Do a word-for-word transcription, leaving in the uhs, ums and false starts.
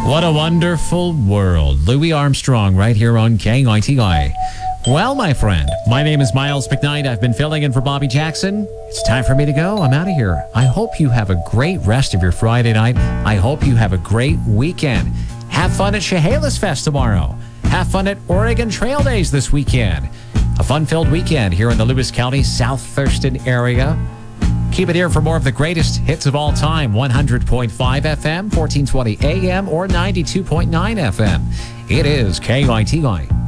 What a wonderful world. Louis Armstrong right here on K I T I. Well, my friend, my name is Miles McKnight. I've been filling in for Bobby Jackson. It's time for me to go. I'm out of here. I hope you have a great rest of your Friday night. I hope you have a great weekend. Have fun at Chehalis Fest tomorrow. Have fun at Oregon Trail Days this weekend. A fun-filled weekend here in the Lewis County, South Thurston area. Keep it here for more of the greatest hits of all time. one hundred point five F M, fourteen twenty A M, or ninety-two point nine F M. It is K I T I.